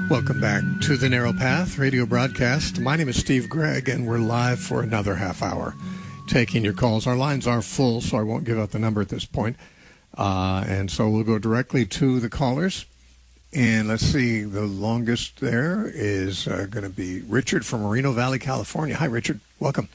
Welcome back to the Narrow Path radio broadcast. My name is Steve Gregg, and we're live for another half hour taking your calls. Our lines are full, so I won't give out the number at this point. And so we'll go directly to the callers. And let's see, the longest there is going to be Richard from Moreno Valley, California. Hi, Richard. Welcome.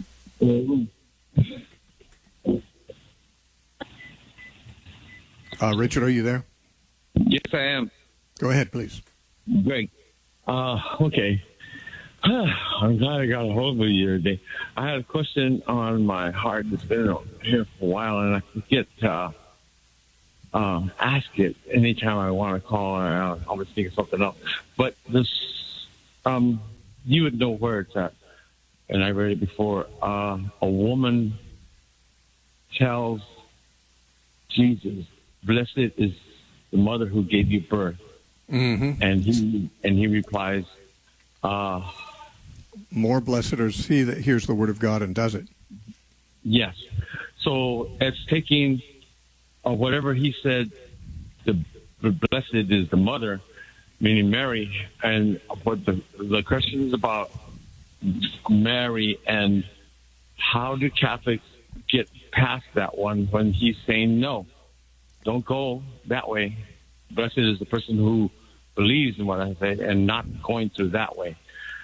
Richard, are you there? Yes, I am. Go ahead, please. Great. Okay. I'm glad I got a hold of you today. I had a question on my heart that's been here for a while, and I forget to ask it anytime I want to call. I'll always think of something else. But this, you would know where it's at, and I read it before. A woman tells Jesus, "Blessed is the mother who gave you birth." Mm-hmm. And he replies, more blessed is he that hears the word of God and does it. Yes. So it's taking whatever he said, the blessed is the mother, meaning Mary, and what the question is about Mary, and how do Catholics get past that one when he's saying, no, don't go that way. Blessed is the person who believes in what I say and not going through that way.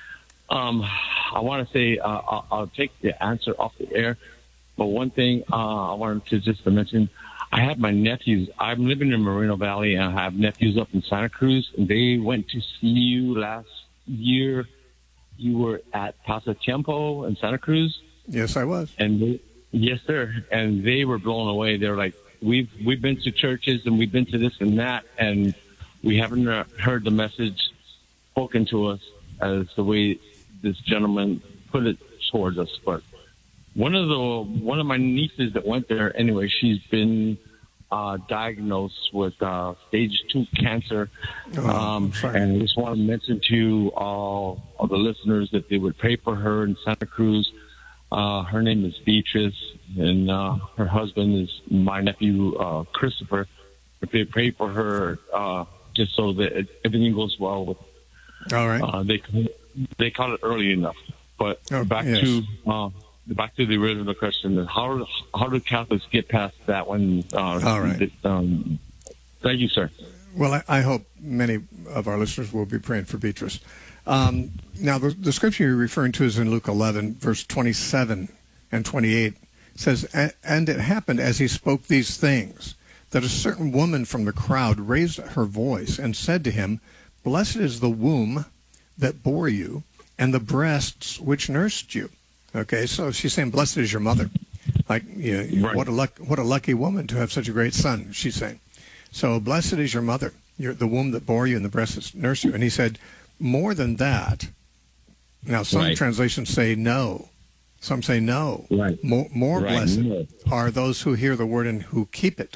I want to say I'll take the answer off the air, but one thing I wanted to just mention, I have my nephews. I'm living in Moreno Valley, and I have nephews up in Santa Cruz, and they went to see you last year. You were at Pasatiempo in Santa Cruz. Yes, I was. And yes, sir. And they were blown away. They were like, We've been to churches and we've been to this and that, and we haven't heard the message spoken to us as the way this gentleman put it towards us. But one of my nieces that went there, anyway, she's been diagnosed with stage 2 cancer. And I just want to mention to all of the listeners that they would pray for her in Santa Cruz. Her name is Beatrice, and her husband is my nephew, Christopher. If they pray for her, just so that everything goes well with. All right. They caught it early enough. But back to the original question: how do Catholics get past that one? All right. Thank you, sir. Well, I hope many of our listeners will be praying for Beatrice. Now, the scripture you're referring to is in Luke 11, verse 27 and 28. It says, "And it happened as he spoke these things, that a certain woman from the crowd raised her voice and said to him, Blessed is the womb that bore you, and the breasts which nursed you." Okay, so she's saying, "Blessed is your mother." Like, Right. what a lucky woman to have such a great son, she's saying. So, blessed is your mother, the womb that bore you, and the breasts that nursed you. And he said, more than that. Now, some Right. translations say no. Some say no. Right. More Right. blessed No. are those who hear the word and who keep it.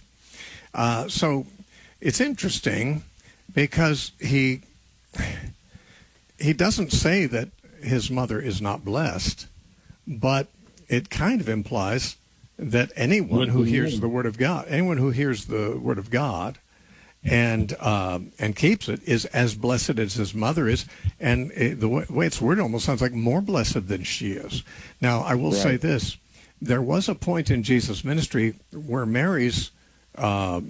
So it's interesting because he doesn't say that his mother is not blessed, but it kind of implies that anyone who hears the word of God, and keeps it is as blessed as his mother is, and the way it's worded almost sounds like more blessed than she is. Now, I will say this: there was a point in Jesus' ministry where Mary's